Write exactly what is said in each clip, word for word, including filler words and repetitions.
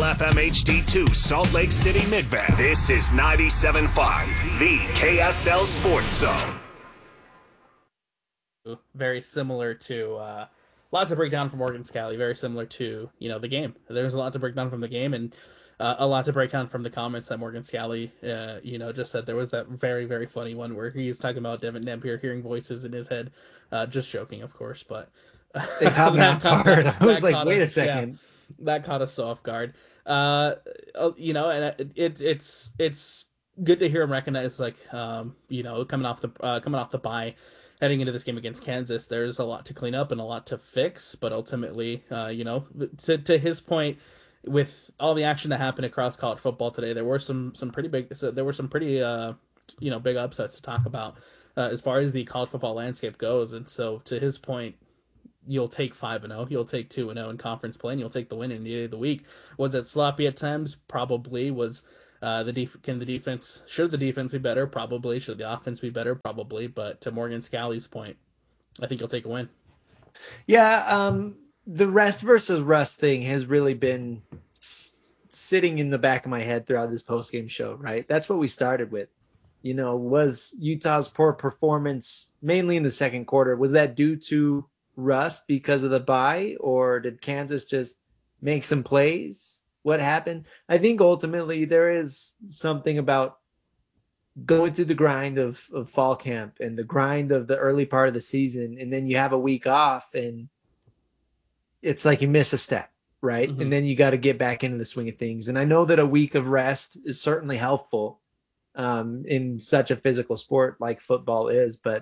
F M H D two, Salt Lake City, Midvale. This is ninety-seven point five, the K S L Sports Zone. Very similar to uh, lots to break down from Morgan Scally. Very similar to you know the game. There's a lot to break down from the game, and uh, a lot to break down from the comments that Morgan Scally, uh, you know, just said. There was that very very funny one where he was talking about Devin Dampier hearing voices in his head. Uh, just joking, of course, but it caught me off guard. I was like, wait us, a second. Yeah, that caught us off guard. Uh, you know, and it, it it's it's good to hear him recognize, like, um, you know, coming off the uh, coming off the bye. Heading into this game against Kansas, there's a lot to clean up and a lot to fix, but ultimately, uh, you know, to to his point, with all the action that happened across college football today, there were some some pretty big, there were some pretty, uh, you know, big upsets to talk about uh, as far as the college football landscape goes. And so, to his point, you'll take five and zero, you'll take two and zero in conference play, and you'll take the win in the day of the week. Was it sloppy at times? Probably. Was Uh, the def- can the defense should the defense be better? Probably. Should the offense be better? Probably. But to Morgan Scally's point, I think you'll take a win. Yeah, um, the rest versus rust thing has really been s- sitting in the back of my head throughout this post-game show, right? That's what we started with. You know, was Utah's poor performance mainly in the second quarter, was that due to rust because of the bye, or did Kansas just make some plays? What happened? I think ultimately there is something about going through the grind of, of fall camp and the grind of the early part of the season, and then you have a week off and it's like you miss a step, right? Mm-hmm. And then you got to get back into the swing of things. And I know that a week of rest is certainly helpful um, in such a physical sport like football is, but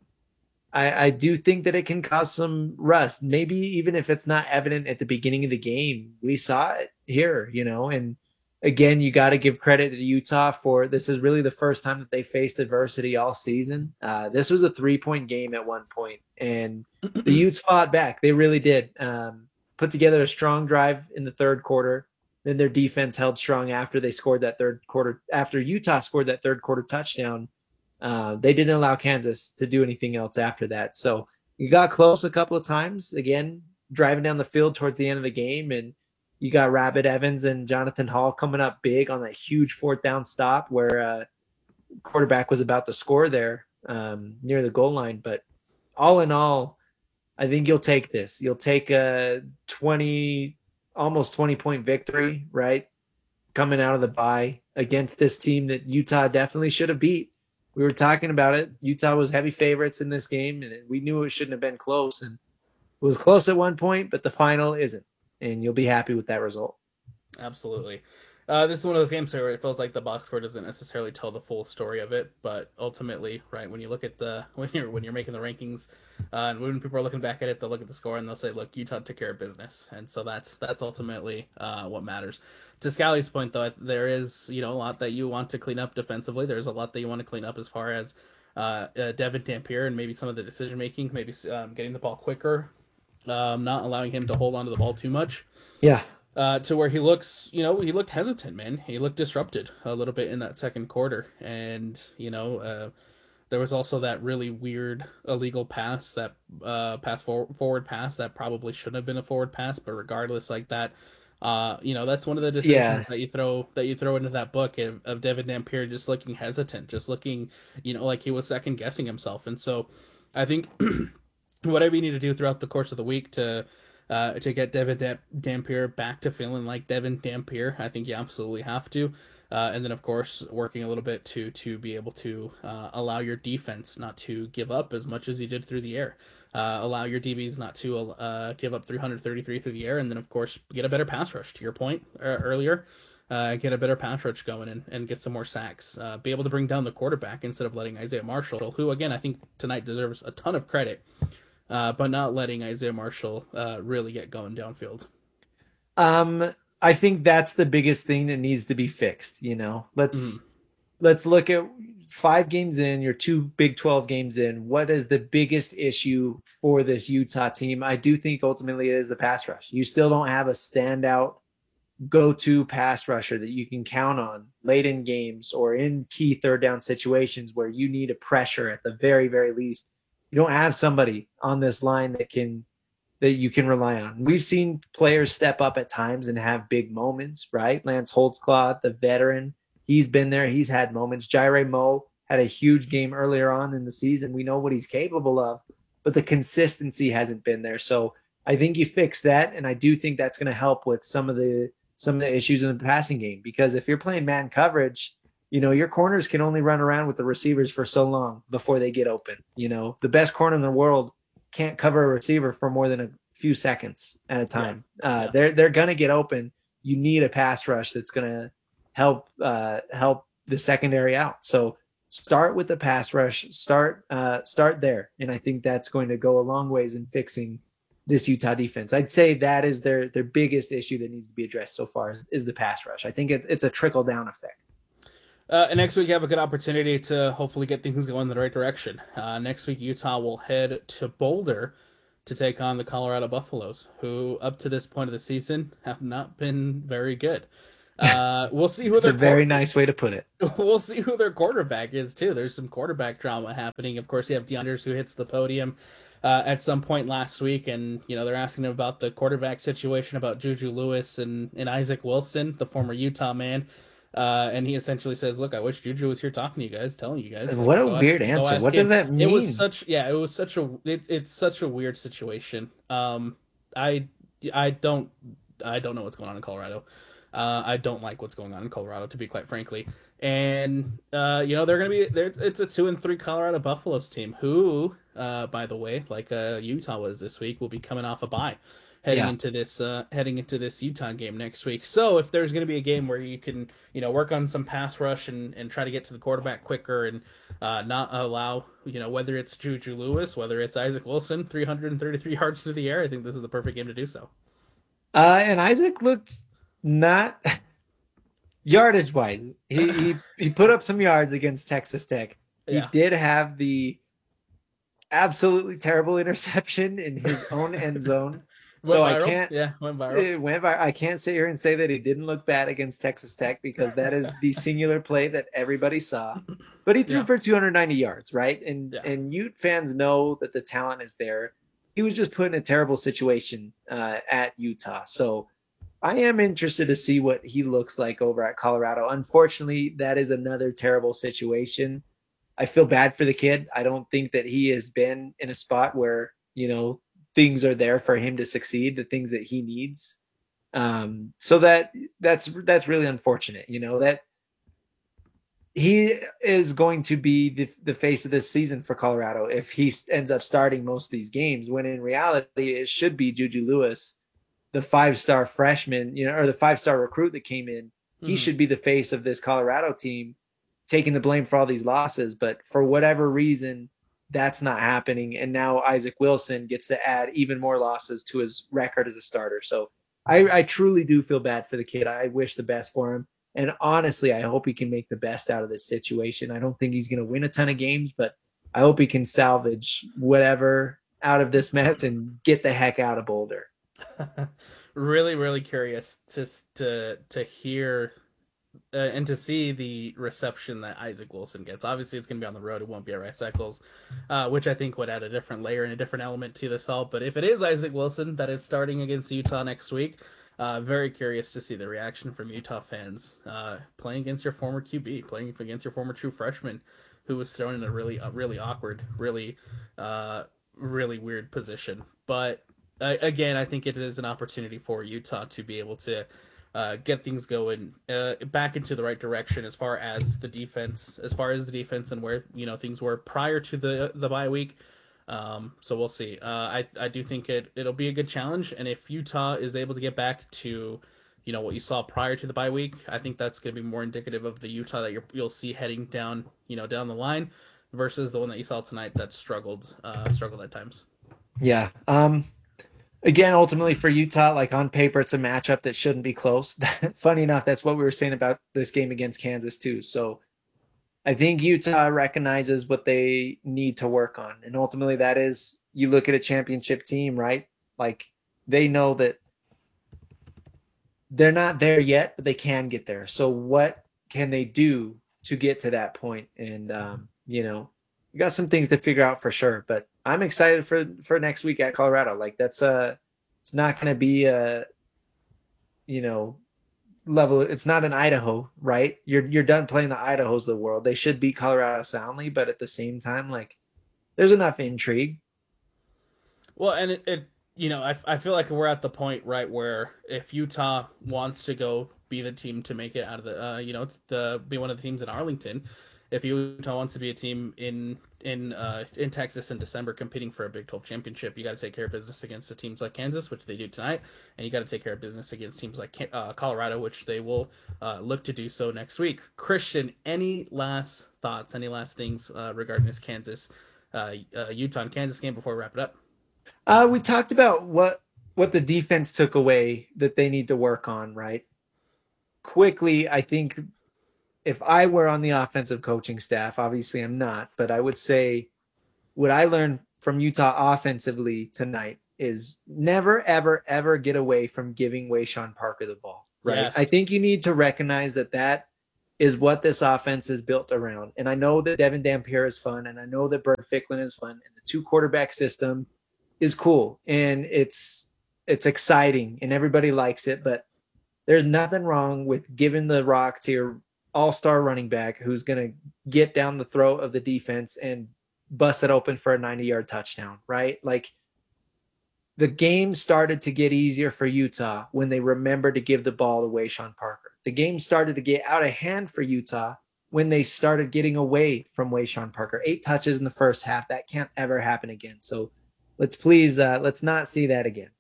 I, I do think that it can cause some rust. Maybe even if it's not evident at the beginning of the game, we saw it here, you know, and again, you got to give credit to Utah for this is really the first time that they faced adversity all season. Uh, this was a three point game at one point, and the Utes fought back. They really did. Um, put together a strong drive in the third quarter. Then their defense held strong after they scored that third quarter, after Utah scored that third quarter touchdown. Uh, they didn't allow Kansas to do anything else after that. So you got close a couple of times, again, driving down the field towards the end of the game. And you got Rabbit Evans and Jonathan Hall coming up big on that huge fourth down stop where uh, quarterback was about to score there um, near the goal line. But all in all, I think you'll take this. You'll take a twenty, almost twenty point victory, right? Coming out of the bye against this team that Utah definitely should have beat. We were talking about it. Utah was heavy favorites in this game, and we knew it shouldn't have been close. And it was close at one point, but the final isn't. And you'll be happy with that result. Absolutely. Uh, this is one of those games where it feels like the box score doesn't necessarily tell the full story of it, but ultimately, right, when you look at the when you're when you're making the rankings, uh, and when people are looking back at it, they'll look at the score and they'll say, "Look, Utah took care of business," and so that's that's ultimately uh, what matters. To Scally's point, though, there is you know a lot that you want to clean up defensively. There's a lot that you want to clean up as far as uh, uh, Devin Dampier and maybe some of the decision making, maybe um, getting the ball quicker, um, not allowing him to hold onto the ball too much. Yeah. Uh, to where he looks, you know, he looked hesitant, man. He looked disrupted a little bit in that second quarter. And, you know, uh, there was also that really weird illegal pass, that uh, pass for- forward pass that probably shouldn't have been a forward pass. But regardless, like that, uh, you know, that's one of the decisions yeah. that you throw that you throw into that book of, of Devin Dampier just looking hesitant, just looking, you know, like he was second guessing himself. And so I think whatever you need to do throughout the course of the week to Uh, to get Devin Dampier back to feeling like Devin Dampier, I think you absolutely have to. Uh, and then, of course, working a little bit to to be able to uh, allow your defense not to give up as much as you did through the air. Uh, allow your D Bs not to uh, give up three hundred thirty-three through the air. And then, of course, get a better pass rush, to your point uh, earlier. Uh, get a better pass rush going and, and get some more sacks. Uh, be able to bring down the quarterback instead of letting Isaiah Marshall, who, again, I think tonight deserves a ton of credit, Uh, but not letting Isaiah Marshall uh, really get going downfield. Um, I think that's the biggest thing that needs to be fixed. You know, let's mm. let's look at five games in, your two Big twelve games in. What is the biggest issue for this Utah team? I do think ultimately it is the pass rush. You still don't have a standout go-to pass rusher that you can count on late in games or in key third down situations where you need a pressure at the very, very least. You don't have somebody on this line that can that you can rely on. We've seen players step up at times and have big moments, right? Lance Holtzclaw, the veteran, he's been there. He's had moments. Jaire Moe had a huge game earlier on in the season. We know what he's capable of, but the consistency hasn't been there. So I think you fix that, and I do think that's going to help with some of the some of the issues in the passing game. Because if you're playing man coverage, you know, your corners can only run around with the receivers for so long before they get open. You know, the best corner in the world can't cover a receiver for more than a few seconds at a time. Yeah. Uh, yeah. They're they're gonna get open. You need a pass rush that's gonna help uh, help the secondary out. So start with the pass rush. Start uh, start there, and I think that's going to go a long ways in fixing this Utah defense. I'd say that is their their biggest issue that needs to be addressed so far is, is the pass rush. I think it, it's a trickle down effect. Uh, and next week, you have a good opportunity to hopefully get things going in the right direction. Uh, next week, Utah will head to Boulder to take on the Colorado Buffaloes, who up to this point of the season have not been very good. Uh, we'll see who. It's a very nice way to put it. We'll see who their quarterback is too. There's some quarterback drama happening. Of course, you have DeAndres who hits the podium uh, at some point last week, and you know they're asking him about the quarterback situation, about Juju Lewis and, and Isaac Wilson, the former Utah man. Uh, and he essentially says, "Look, I wish Juju was here talking to you guys, telling you guys." Like, what a weird ask, answer. What him. does that mean? It was such, yeah, it was such a, it, it's such a weird situation. Um, I, I don't, I don't know what's going on in Colorado. Uh, I don't like what's going on in Colorado, to be quite frankly. And uh, you know, they're gonna be there. It's a two and three Colorado Buffaloes team, who, uh, by the way, like uh, Utah was this week, will be coming off a bye. Heading yeah. into this, uh, heading into this Utah game next week. So if there's going to be a game where you can, you know, work on some pass rush and, and try to get to the quarterback quicker and uh, not allow, you know, whether it's Juju Lewis, whether it's Isaac Wilson, three hundred thirty-three yards through the air, I think this is the perfect game to do so. Uh, and Isaac looked not yardage wise. He, he he put up some yards against Texas Tech. He yeah. did have the absolutely terrible interception in his own end zone. So I can't, yeah, went viral. It went viral. I can't sit here and say that he didn't look bad against Texas Tech because that is the singular play that everybody saw. But he threw yeah. for two hundred ninety yards, right? And yeah. and Ute fans know that the talent is there. He was just put in a terrible situation uh, at Utah. So I am interested to see what he looks like over at Colorado. Unfortunately, that is another terrible situation. I feel bad for the kid. I don't think that he has been in a spot where, you know, things are there for him to succeed, the things that he needs. Um, so that that's, that's really unfortunate, you know, that he is going to be the, the face of this season for Colorado if he ends up starting most of these games, when in reality it should be Juju Lewis, the five-star freshman, you know, or the five-star recruit that came in. Mm-hmm. He should be the face of this Colorado team, taking the blame for all these losses. But for whatever reason, that's not happening. And now Isaac Wilson gets to add even more losses to his record as a starter. So I, I truly do feel bad for the kid. I wish the best for him. And honestly, I hope he can make the best out of this situation. I don't think he's going to win a ton of games, but I hope he can salvage whatever out of this mess and get the heck out of Boulder. Really, really curious to, to, to hear Uh, and to see the reception that Isaac Wilson gets. Obviously, it's going to be on the road. It won't be at Rice Eccles, uh, which I think would add a different layer and a different element to this all. But if it is Isaac Wilson that is starting against Utah next week, uh, very curious to see the reaction from Utah fans uh, playing against your former Q B, playing against your former true freshman, who was thrown in a really, uh, really awkward, really, uh, really weird position. But uh, again, I think it is an opportunity for Utah to be able to Uh, get things going uh, back into the right direction as far as the defense, as far as the defense and where, you know, things were prior to the the bye week. Um, so we'll see. Uh, I I do think it it'll be a good challenge, and if Utah is able to get back to, you know, what you saw prior to the bye week, I think that's going to be more indicative of the Utah that you're, you'll see heading down, you know, down the line, versus the one that you saw tonight that struggled uh, struggled at times. Yeah. Um. Again, ultimately for Utah, like on paper, it's a matchup that shouldn't be close. Funny enough, that's what we were saying about this game against Kansas too. So I think Utah recognizes what they need to work on. And ultimately that is, you look at a championship team, right? Like they know that they're not there yet, but they can get there. So what can they do to get to that point? And, um, you know, you got some things to figure out for sure, but I'm excited for for next week at Colorado. Like that's uh it's not going to be a you know level. It's not an Idaho, right? You're you're done playing the Idahos of the world. They should beat Colorado soundly, but at the same time, like there's enough intrigue. Well, and it, it you know, I, I feel like we're at the point, right, where if Utah wants to go be the team to make it out of the, uh, you know, the be one of the teams in Arlington, if Utah wants to be a team in in uh, in Texas in December competing for a Big twelve championship, you got to take care of business against the teams like Kansas, which they do tonight, and you got to take care of business against teams like uh, Colorado, which they will uh, look to do so next week. Christian, any last thoughts, any last things uh, regarding this Kansas, uh, uh, Utah and Kansas game before we wrap it up? Uh, we talked about what what the defense took away that they need to work on, right? Quickly, I think if I were on the offensive coaching staff, obviously I'm not, but I would say what I learned from Utah offensively tonight is never, ever, ever get away from giving Wayshawn Parker the ball, right? Yes. I think you need to recognize that that is what this offense is built around. And I know that Devin Dampier is fun, and I know that Bert Ficklin is fun, and the two quarterback system is cool, and it's it's exciting, and everybody likes it, but there's nothing wrong with giving the rock to your all-star running back who's going to get down the throat of the defense and bust it open for a ninety-yard touchdown, right? Like, the game started to get easier for Utah when they remembered to give the ball to Wayshawn Parker. The game started to get out of hand for Utah when they started getting away from Wayshawn Parker. Eight touches in the first half. That can't ever happen again. So let's please, uh, let's not see that again.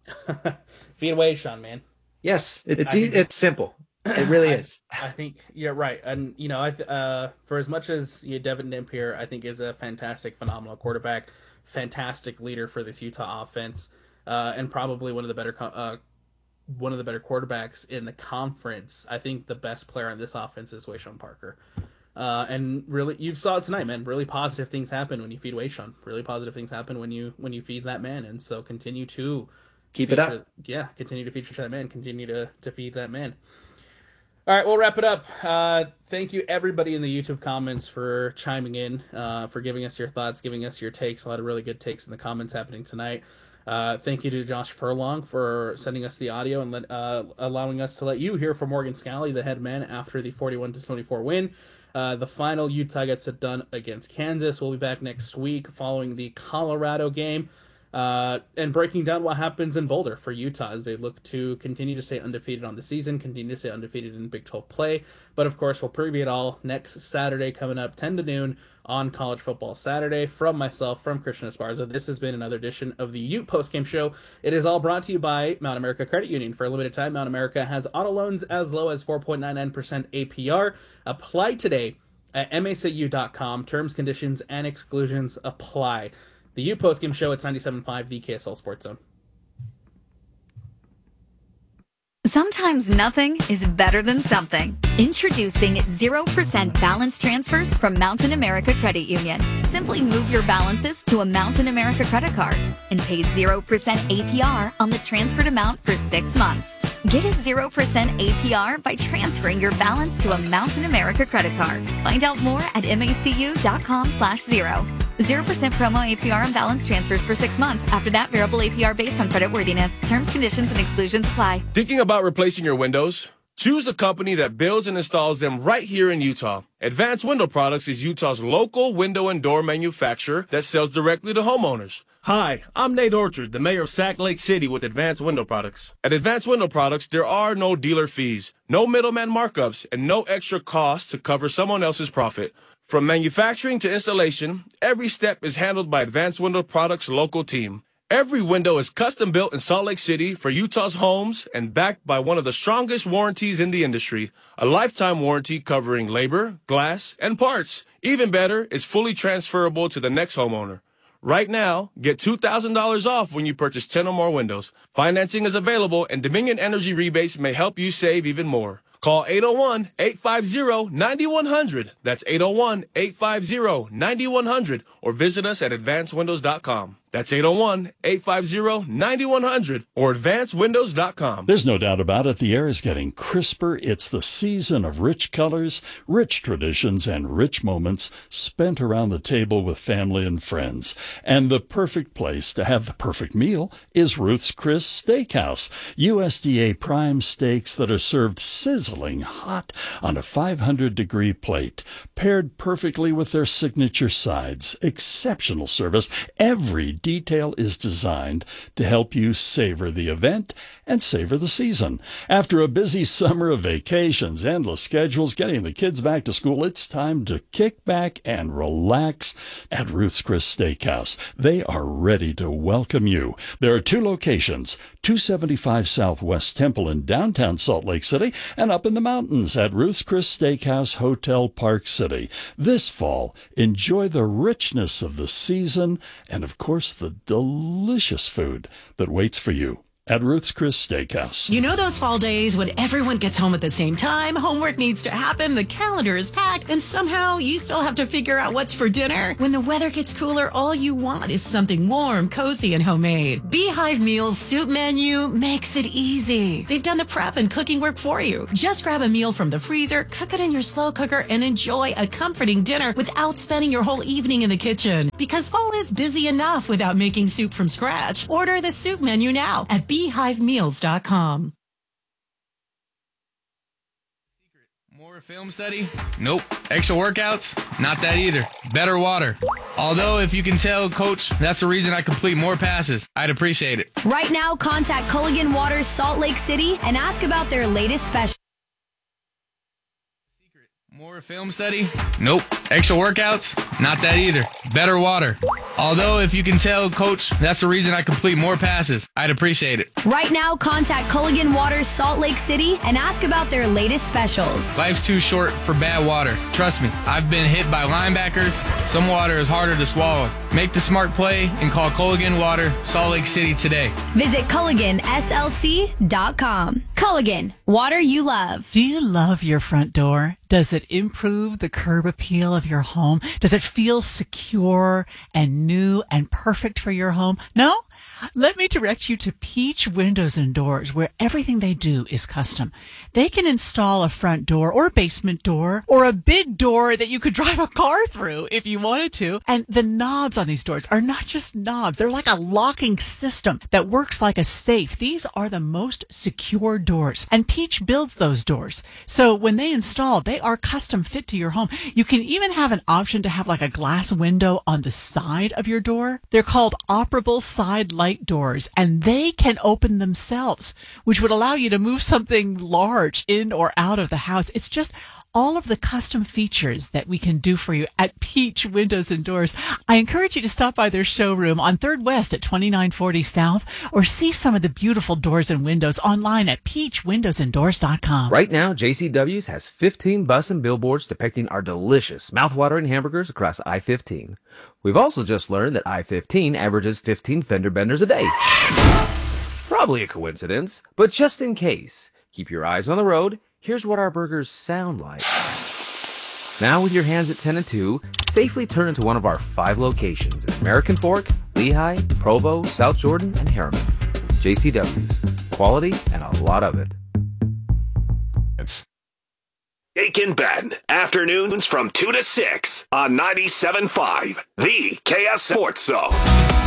Feed Wayshawn, man. Yes, it's I e- think- it's simple. It really I, is. I think you're right, and you know, I uh, for as much as you know, Devin Dampier, I think is a fantastic, phenomenal quarterback, fantastic leader for this Utah offense, uh, and probably one of the better uh, one of the better quarterbacks in the conference. I think the best player on this offense is Wayshawn Parker, uh, and really, you saw it tonight, man. Really positive things happen when you feed Wayshawn. Really positive things happen when you when you feed that man, and so continue to Keep feature, it up. Yeah, continue to feature that man. Continue to to feed that man. All right, we'll wrap it up. Uh, thank you, everybody in the YouTube comments, for chiming in, uh, for giving us your thoughts, giving us your takes. A lot of really good takes in the comments happening tonight. Uh, thank you to Josh Furlong for sending us the audio and let, uh, allowing us to let you hear from Morgan Scally, the head man, after the forty-one to twenty-four win. Uh, the final, Utah gets it done against Kansas. We'll be back next week following the Colorado game. Uh, and breaking down what happens in Boulder for Utah as they look to continue to stay undefeated on the season, continue to stay undefeated in Big twelve play. But of course, we'll preview it all next Saturday coming up ten to noon on College Football Saturday. From myself, from Christian Esparza, this has been another edition of the Ute Postgame Show. It is all brought to you by Mount America Credit Union. For a limited time, Mount America has auto loans as low as four point nine nine percent A P R. Apply today at M A C U dot com. Terms, conditions, and exclusions apply. The Ute Postgame Show, it's ninety-seven point five, the K S L Sports Zone. Sometimes nothing is better than something. Introducing zero percent balance transfers from Mountain America Credit Union. Simply move your balances to a Mountain America credit card and pay zero percent A P R on the transferred amount for six months. Get a zero percent A P R by transferring your balance to a Mountain America credit card. Find out more at M A C U dot com slash zero. zero percent promo A P R on balance transfers for six months. After that, variable A P R based on credit worthiness. Terms, conditions, and exclusions apply. Thinking about replacing your windows? Choose a company that builds and installs them right here in Utah. Advanced Window Products is Utah's local window and door manufacturer that sells directly to homeowners. Hi, I'm Nate Orchard, the mayor of Sac Lake City with Advanced Window Products. At Advanced Window Products, there are no dealer fees, no middleman markups, and no extra costs to cover someone else's profit. From manufacturing to installation, every step is handled by Advanced Window Products' local team. Every window is custom built in Salt Lake City for Utah's homes and backed by one of the strongest warranties in the industry, a lifetime warranty covering labor, glass, and parts. Even better, it's fully transferable to the next homeowner. Right now, get two thousand dollars off when you purchase ten or more windows. Financing is available, and Dominion Energy rebates may help you save even more. Call eight oh one, eight five zero, nine one zero zero. That's eight oh one, eight five zero, nine one zero zero, or visit us at advanced windows dot com. That's eight oh one, eight five zero, nine one hundred or advanced windows dot com. There's no doubt about it. The air is getting crisper. It's the season of rich colors, rich traditions, and rich moments spent around the table with family and friends. And the perfect place to have the perfect meal is Ruth's Chris Steakhouse. U S D A prime steaks that are served sizzling hot on a five hundred degree plate, paired perfectly with their signature sides. Exceptional service. Every detail is designed to help you savor the event and savor the season. After a busy summer of vacations, endless schedules, getting the kids back to school, it's time to kick back and relax at Ruth's Chris Steakhouse. They are ready to welcome you. There are two locations, two seventy-five Southwest Temple in downtown Salt Lake City and up in the mountains at Ruth's Chris Steakhouse Hotel Park City. This fall, enjoy the richness of the season and, of course, the delicious food that waits for you at Ruth's Chris Steakhouse. You know those fall days when everyone gets home at the same time, homework needs to happen, the calendar is packed, and somehow you still have to figure out what's for dinner? When the weather gets cooler, all you want is something warm, cozy, and homemade. Beehive Meals Soup Menu makes it easy. They've done the prep and cooking work for you. Just grab a meal from the freezer, cook it in your slow cooker, and enjoy a comforting dinner without spending your whole evening in the kitchen. Because fall is busy enough without making soup from scratch. Order the soup menu now at beehive meals dot com. More film study? Nope. Extra workouts? Not that either. Better water. Although, if you can tell, Coach, that's the reason I complete more passes. I'd appreciate it. Right now, contact Culligan Waters Salt Lake City and ask about their latest special. More film study? Nope. Extra workouts? Not that either. Better water. Although, if you can tell, Coach, that's the reason I complete more passes. I'd appreciate it. Right now, contact Culligan Waters Salt Lake City and ask about their latest specials. Life's too short for bad water. Trust me, I've been hit by linebackers. Some water is harder to swallow. Make the smart play and call Culligan Water Salt Lake City today. Visit Culligan S L C dot com. Culligan, water you love. Do you love your front door? Does it improve the curb appeal of your home? Does it feel secure and new and perfect for your home? No? Let me direct you to Peach Windows and Doors, where everything they do is custom. They can install a front door or a basement door or a big door that you could drive a car through if you wanted to. And the knobs on these doors are not just knobs. They're like a locking system that works like a safe. These are the most secure doors, and Peach builds those doors. So when they install, they are custom fit to your home. You can even have an option to have like a glass window on the side of your door. They're called operable side light doors, and they can open themselves, which would allow you to move something large in or out of the house. It's just all of the custom features that we can do for you at Peach Windows and Doors. I encourage you to stop by their showroom on third West at twenty-nine forty South, or see some of the beautiful doors and windows online at peach windows and doors dot com. Right now, J C W's has fifteen bus and billboards depicting our delicious mouthwatering hamburgers across I fifteen. We've also just learned that I fifteen averages fifteen fender benders a day. Probably a coincidence, but just in case, keep your eyes on the road. Here's what our burgers sound like. Now with your hands at ten and two, safely turn into one of our five locations at American Fork, Lehigh, Provo, South Jordan, and Harriman. J C W's. Quality and a lot of it. It's Jake and Ben, afternoons from two to six on ninety-seven point five, the K S Sports Zone.